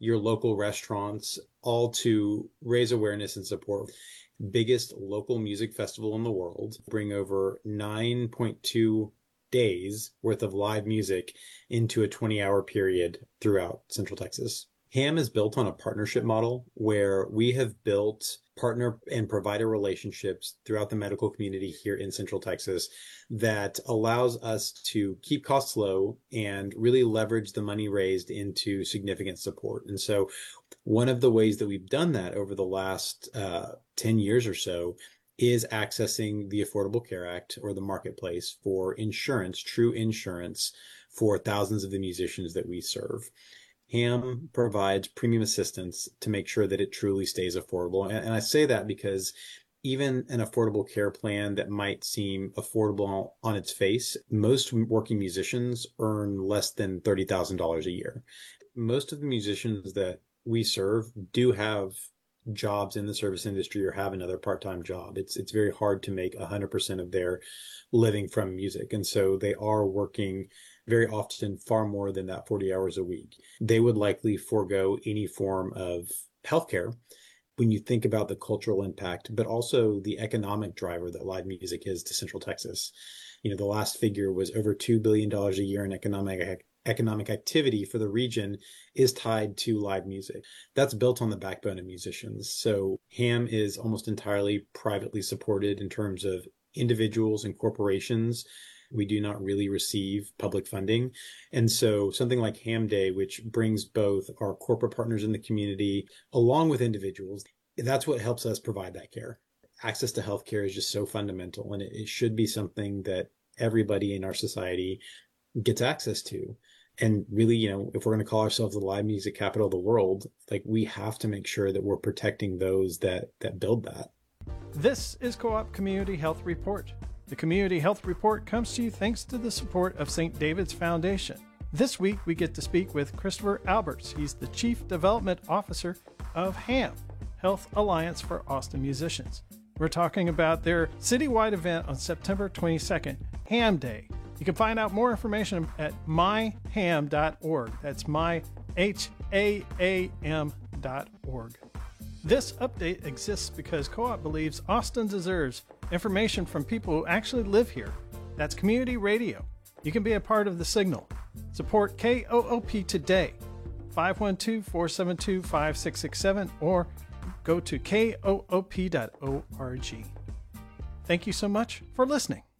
your local restaurants, all to raise awareness and support. Biggest local music festival in the world, bring over 9.2 days worth of live music into a 20-hour period throughout Central Texas. HAM is built on a partnership model where we have built partner and provider relationships throughout the medical community here in Central Texas that allows us to keep costs low and really leverage the money raised into significant support. And so one of the ways that we've done that over the last 10 years or so is accessing the Affordable Care Act or the marketplace for insurance, true insurance for thousands of the musicians that we serve. HAM provides premium assistance to make sure that it truly stays affordable. And I say that because even an affordable care plan that might seem affordable on its face, most working musicians earn less than $30,000 a year. Most of the musicians that we serve do have jobs in the service industry or have another part-time job. It's very hard to make 100% of their living from music. And so they are working very often far more than that 40 hours a week. They would likely forego any form of healthcare when you think about the cultural impact, but also the economic driver that live music is to Central Texas. The last figure was over $2 billion a year in economic activity for the region is tied to live music. That's built on the backbone of musicians. So HAM is almost entirely privately supported in terms of individuals and corporations. We do not really receive public funding. And so something like HAM Day, which brings both our corporate partners in the community along with individuals, that's what helps us provide that care. Access to healthcare is just so fundamental, and it should be something that everybody in our society gets access to. And really, if we're going to call ourselves the live music capital of the world, we have to make sure that we're protecting those that build that. This is Co-op Community Health Report. The Community Health Report comes to you thanks to the support of St. David's Foundation. This week, we get to speak with Christopher Alberts. He's the Chief Development Officer of HAM, Health Alliance for Austin Musicians. We're talking about their citywide event on September 22nd, HAM Day. You can find out more information at myham.org. That's myhaam.org. This update exists because Co-op believes Austin deserves information from people who actually live here. That's community radio. You can be a part of the signal. Support KOOP today, 512-472-5667, or go to koop.org. Thank you so much for listening.